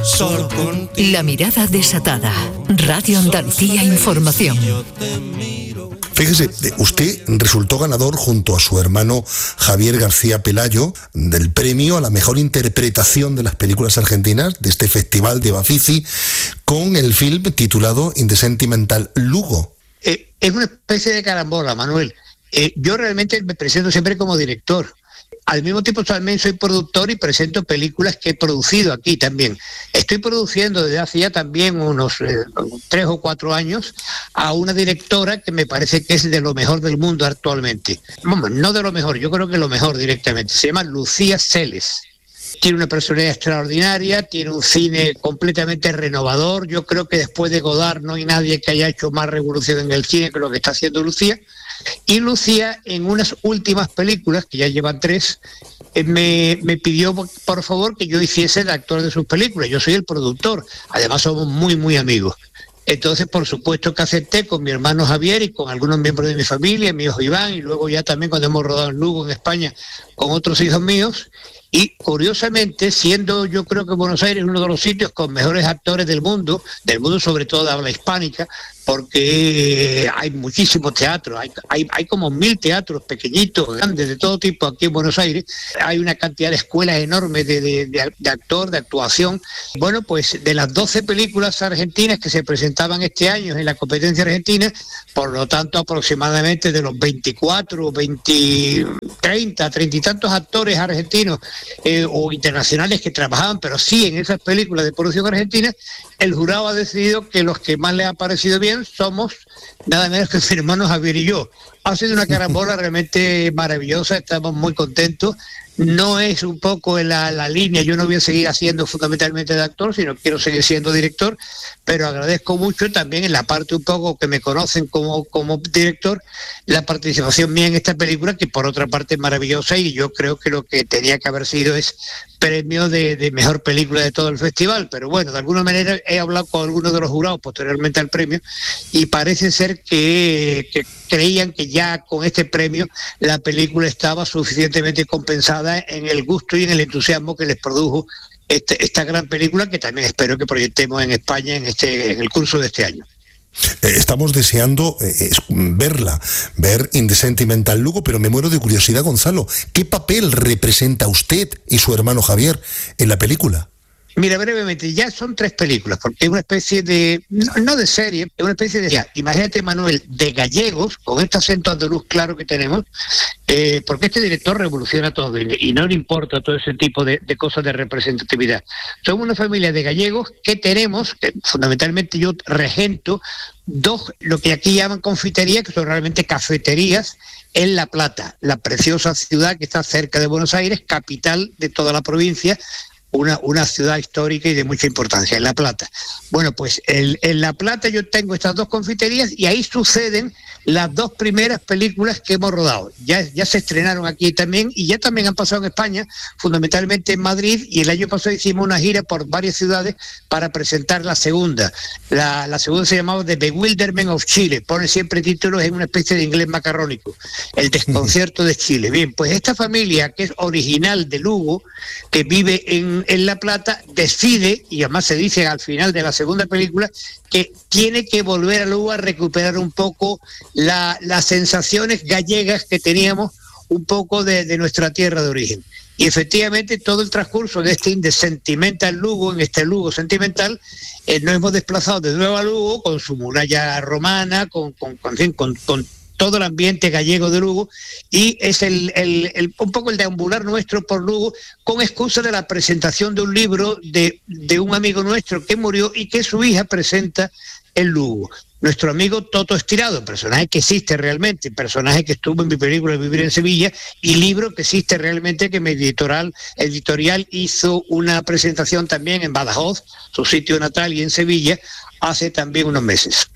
solo contigo. La mirada desatada. Radio Andalucía Información. Fíjese, usted resultó ganador junto a su hermano Javier García Pelayo del premio a la mejor interpretación de las películas argentinas de este festival de Bafisi con el film titulado In the Sentimental Lugo. Es una especie de carambola, Manuel. Yo realmente me presento siempre como director. Al mismo tiempo también soy productor y presento películas que he producido aquí también. Estoy produciendo desde hace ya también unos 3 o 4 años a una directora que me parece que es de lo mejor del mundo actualmente. Vamos, no de lo mejor, yo creo que lo mejor directamente. Se llama Lucía Celes. Tiene una personalidad extraordinaria, tiene un cine completamente renovador. Yo creo que después de Godard no hay nadie que haya hecho más revolución en el cine que lo que está haciendo Lucía. Y Lucía, en unas últimas películas, que ya llevan 3, me pidió por favor que yo hiciese de actor de sus películas. Yo soy el productor, además somos muy, muy amigos. Entonces, por supuesto que acepté con mi hermano Javier y con algunos miembros de mi familia, mi hijo Iván, y luego ya también cuando hemos rodado en Lugo, en España, con otros hijos míos. Y curiosamente, siendo yo creo que Buenos Aires uno de los sitios con mejores actores del mundo sobre todo de habla hispánica, porque hay muchísimos teatros, hay como 1000 teatros pequeñitos, grandes, de todo tipo aquí en Buenos Aires. Hay una cantidad de escuelas enormes de actor, de actuación. Bueno, pues de las 12 películas argentinas que se presentaban este año en la competencia argentina, por lo tanto aproximadamente de los 24, 20, 30 y tantos actores argentinos o internacionales que trabajaban, pero sí en esas películas de producción argentina, el jurado ha decidido que los que más les ha parecido bien somos nada menos que mi hermano Javier y yo. Ha sido una carambola realmente maravillosa, estamos muy contentos. No es un poco en la línea, yo no voy a seguir haciendo fundamentalmente de actor, sino quiero seguir siendo director, pero agradezco mucho también en la parte un poco que me conocen como director, la participación mía en esta película, que por otra parte es maravillosa, y yo creo que lo que tenía que haber sido es premio de mejor película de todo el festival. Pero bueno, de alguna manera he hablado con algunos de los jurados posteriormente al premio y parece ser que creían que ya con este premio la película estaba suficientemente compensada en el gusto y en el entusiasmo que les produjo esta gran película, que también espero que proyectemos en España en el curso de este año. Estamos deseando ver In the Sentimental Lugo, pero me muero de curiosidad, Gonzalo. ¿Qué papel representa usted y su hermano Javier en la película? Mira, brevemente, ya son 3 películas, porque es una especie de, no de serie, es una especie de, imagínate, Manuel, de gallegos, con este acento andaluz claro que tenemos, porque este director revoluciona todo y no le importa todo ese tipo de cosas de representatividad. Somos una familia de gallegos que tenemos, fundamentalmente yo regento, 2, lo que aquí llaman confiterías, que son realmente cafeterías, en La Plata, la preciosa ciudad que está cerca de Buenos Aires, capital de toda la provincia, una ciudad histórica y de mucha importancia, en La Plata. Bueno, pues en La Plata yo tengo estas 2 confiterías y ahí suceden las 2 primeras películas que hemos rodado. Ya se estrenaron aquí también y ya también han pasado en España, fundamentalmente en Madrid, y el año pasado hicimos una gira por varias ciudades para presentar la segunda. La segunda se llamaba The Bewilderment of Chile, pone siempre títulos en una especie de inglés macarrónico, El desconcierto de Chile. Bien, pues esta familia, que es original de Lugo, que vive en La Plata, decide, y además se dice al final de la segunda película, que tiene que volver a Lugo a recuperar un poco las sensaciones gallegas que teníamos un poco de nuestra tierra de origen. Y efectivamente todo el transcurso de este Sentimental Lugo, en este Lugo sentimental, nos hemos desplazado de nuevo a Lugo con su muralla romana, con todo el ambiente gallego de Lugo, y es un poco el deambular nuestro por Lugo con excusa de la presentación de un libro de un amigo nuestro que murió y que su hija presenta en Lugo. Nuestro amigo Toto Estirado, personaje que existe realmente, personaje que estuvo en mi película Vivir en Sevilla, y libro que existe realmente, que mi editorial hizo una presentación también en Badajoz, su sitio natal, y en Sevilla, hace también unos meses.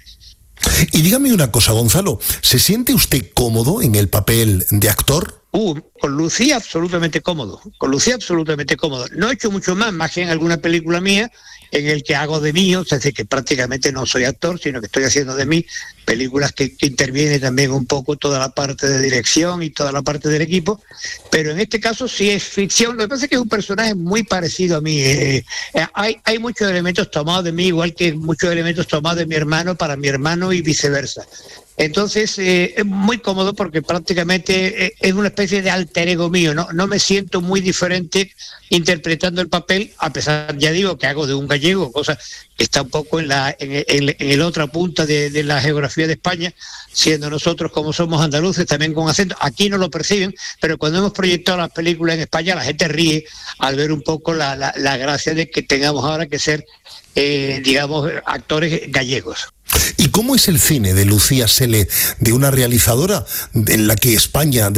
Y dígame una cosa, Gonzalo, ¿se siente usted cómodo en el papel de actor? Con Lucía absolutamente cómodo, No he hecho mucho más que en alguna película mía, en el que hago de mí, o sea, es decir, que prácticamente no soy actor, sino que estoy haciendo de mí, películas que interviene también un poco toda la parte de dirección y toda la parte del equipo, pero en este caso sí es ficción. Lo que pasa es que es un personaje muy parecido a mí. Hay muchos elementos tomados de mí, igual que muchos elementos tomados de mi hermano para mi hermano y viceversa. Entonces es muy cómodo porque prácticamente es una especie de alter ego mío, no me siento muy diferente interpretando el papel, a pesar, ya digo, que hago de un gallego, cosa que está un poco en la otra punta de la geografía de España, siendo nosotros, como somos andaluces, también con acento. Aquí no lo perciben, pero cuando hemos proyectado las películas en España, la gente ríe al ver un poco la gracia de que tengamos ahora que ser, digamos, actores gallegos. ¿Y cómo es el cine de Lucía Sele, de una realizadora de la que España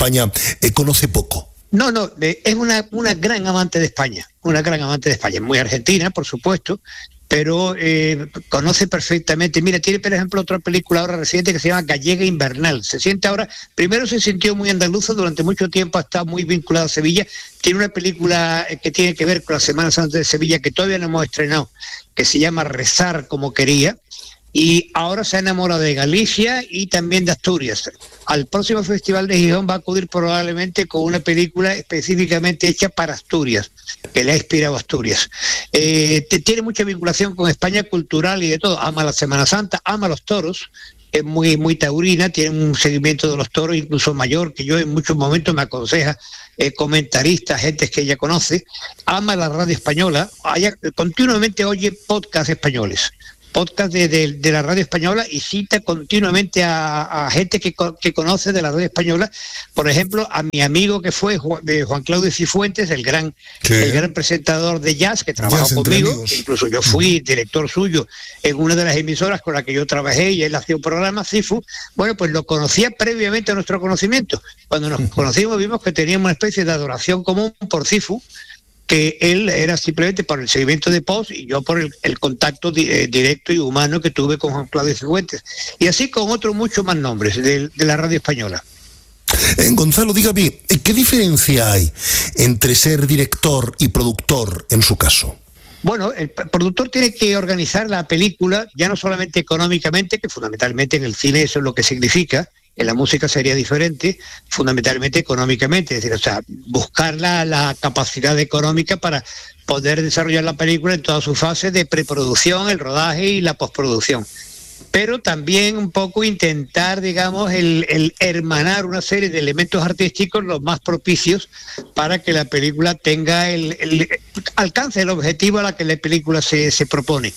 conoce poco? No, es una gran amante de España, muy argentina, por supuesto, pero conoce perfectamente. Mira, tiene, por ejemplo, otra película ahora reciente que se llama Gallega Invernal. Se siente ahora, primero se sintió muy andaluza, durante mucho tiempo ha estado muy vinculada a Sevilla. Tiene una película que tiene que ver con la Semana Santa de Sevilla, que todavía no hemos estrenado, que se llama Rezar como quería. Y ahora se ha enamorado de Galicia y también de Asturias. Al próximo Festival de Gijón va a acudir probablemente con una película específicamente hecha para Asturias, que le ha inspirado a Asturias. Tiene mucha vinculación con España cultural y de todo. Ama la Semana Santa, ama los toros, es muy taurina, tiene un seguimiento de los toros incluso mayor que yo. En muchos momentos me aconseja comentaristas, gente que ella conoce. Ama la radio española, continuamente oye podcasts españoles. Podcast de la radio española, y cita continuamente a gente que conoce de la radio española. Por ejemplo, a mi amigo que fue Juan Claudio Cifuentes, el gran presentador de jazz, que trabajó conmigo, que incluso yo fui director suyo en una de las emisoras con la que yo trabajé, y él hacía un programa, Cifu. Bueno, pues lo conocía previamente a nuestro conocimiento. Cuando nos conocimos vimos que teníamos una especie de adoración común por Cifu, que él era simplemente por el seguimiento de post y yo por el contacto directo y humano que tuve con Juan Claudio Cifuentes. Y así con otros muchos más nombres de la radio española. Gonzalo, dígame, ¿qué diferencia hay entre ser director y productor en su caso? Bueno, el productor tiene que organizar la película, ya no solamente económicamente, que fundamentalmente en el cine eso es lo que significa. En la música sería diferente, fundamentalmente económicamente, es decir, o sea, buscar la capacidad económica para poder desarrollar la película en todas sus fases de preproducción, el rodaje y la postproducción. Pero también un poco intentar, digamos, el hermanar una serie de elementos artísticos los más propicios para que la película tenga alcance el objetivo a la que la película se propone.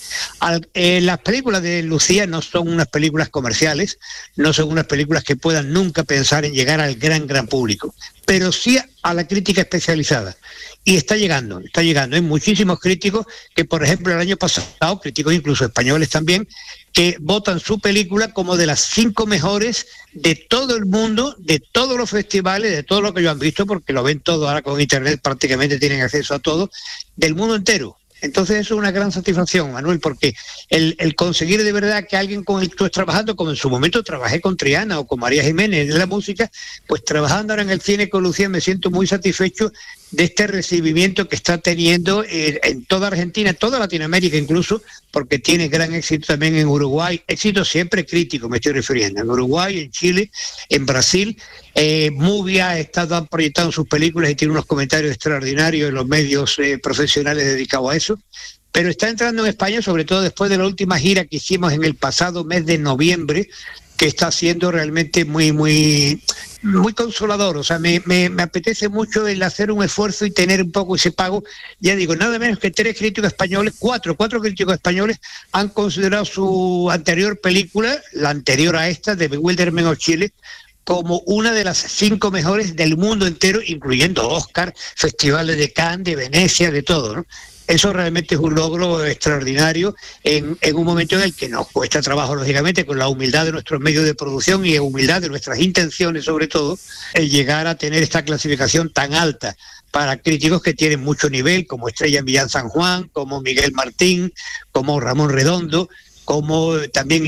Las películas de Lucía no son unas películas comerciales, no son unas películas que puedan nunca pensar en llegar al gran público, pero sí a la crítica especializada. Y está llegando. Hay muchísimos críticos que, por ejemplo, el año pasado, críticos incluso españoles también, que votan su película como de las 5 mejores de todo el mundo, de todos los festivales, de todo lo que ellos han visto, porque lo ven todo ahora con internet, prácticamente tienen acceso a todo, del mundo entero. Entonces eso es una gran satisfacción, Manuel, porque el conseguir de verdad que alguien con el que tú estés trabajando, como en su momento trabajé con Triana o con María Jiménez en la música, pues trabajando ahora en el cine con Lucía me siento muy satisfecho de este recibimiento que está teniendo en toda Argentina, en toda Latinoamérica incluso, porque tiene gran éxito también en Uruguay, éxito siempre crítico me estoy refiriendo, en Uruguay, en Chile, en Brasil. Movia ha estado proyectando sus películas y tiene unos comentarios extraordinarios en los medios profesionales dedicados a eso, pero está entrando en España, sobre todo después de la última gira que hicimos en el pasado mes de noviembre, que está siendo realmente muy consolador. O sea, me apetece mucho el hacer un esfuerzo y tener un poco ese pago. Ya digo, nada menos que 3 críticos españoles, cuatro críticos españoles han considerado su anterior película, la anterior a esta, de Bewilderment of Chile, como una de las 5 mejores del mundo entero, incluyendo Oscar, festivales de Cannes, de Venecia, de todo, ¿no? Eso realmente es un logro extraordinario en un momento en el que nos cuesta trabajo, lógicamente, con la humildad de nuestros medios de producción y la humildad de nuestras intenciones, sobre todo, el llegar a tener esta clasificación tan alta para críticos que tienen mucho nivel, como Estrella Millán San Juan, como Miguel Martín, como Ramón Redondo, como también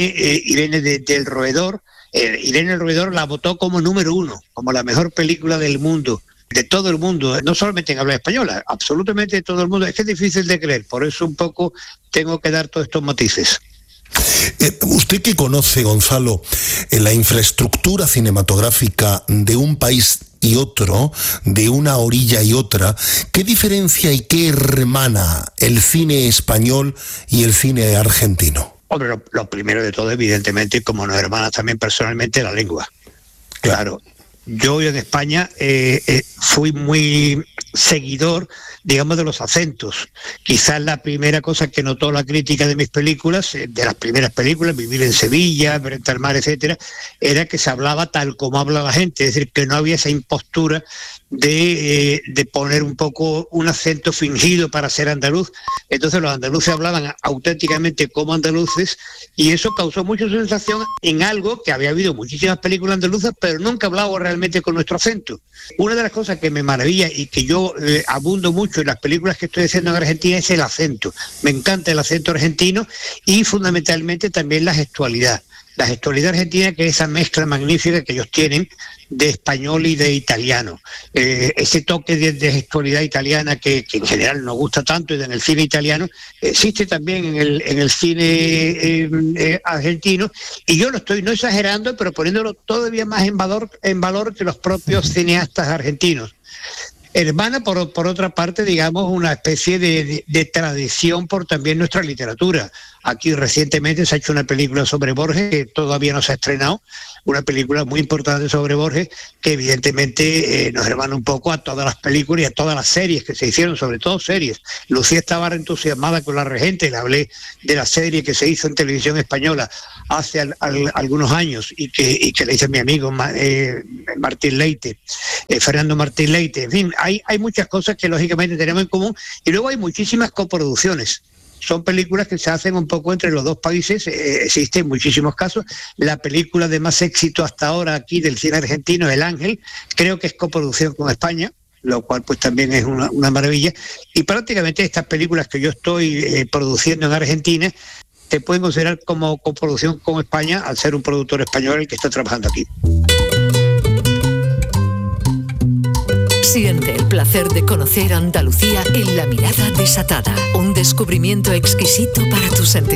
Irene del Roedor. Irene del Roedor la votó como número 1, como la mejor película del mundo, de todo el mundo, no solamente en habla española, absolutamente de todo el mundo. Es que es difícil de creer, por eso un poco tengo que dar todos estos matices. Usted que conoce, Gonzalo, la infraestructura cinematográfica de un país y otro, de una orilla y otra, ¿qué diferencia y qué hermana el cine español y el cine argentino? Hombre, lo primero de todo, evidentemente, como nos hermanas también personalmente, la lengua. Claro. Yo en España fui muy seguidor, digamos, de los acentos. Quizás la primera cosa que notó la crítica de mis películas, de las primeras películas, Vivir en Sevilla, Frente al mar, etcétera, era que se hablaba tal como habla la gente, es decir, que no había esa impostura de poner un poco un acento fingido para ser andaluz. Entonces los andaluces hablaban auténticamente como andaluces y eso causó mucha sensación en algo que había habido muchísimas películas andaluzas, pero nunca hablaba realmente con nuestro acento. Una de las cosas que me maravilla y que yo abundo mucho en las películas que estoy haciendo en Argentina es el acento. Me encanta el acento argentino y fundamentalmente también la gestualidad. La gestualidad argentina, que es esa mezcla magnífica que ellos tienen de español y de italiano. Ese toque de gestualidad italiana que en general nos gusta tanto y en el cine italiano, existe también en el cine argentino, y yo lo estoy no exagerando, pero poniéndolo todavía más en valor que los propios cineastas argentinos. Hermana, por otra parte, digamos, una especie de tradición por también nuestra literatura. Aquí recientemente se ha hecho una película sobre Borges, que todavía no se ha estrenado, una película muy importante sobre Borges, que evidentemente nos hermana un poco a todas las películas y a todas las series que se hicieron, sobre todo series. Lucía estaba entusiasmada con La Regente, le hablé de la serie que se hizo en televisión española hace algunos años y que le hice a mi amigo Martín Leite, Fernando Martín Leite. En fin, hay muchas cosas que lógicamente tenemos en común y luego hay muchísimas coproducciones. Son películas que se hacen un poco entre los dos países, existen muchísimos casos. La película de más éxito hasta ahora aquí del cine argentino, El Ángel, creo que es coproducción con España, lo cual pues también es una maravilla. Y prácticamente estas películas que yo estoy produciendo en Argentina se pueden considerar como coproducción con España al ser un productor español el que está trabajando aquí. Siente el placer de conocer Andalucía en La Mirada Desatada, un descubrimiento exquisito para tus sentidos.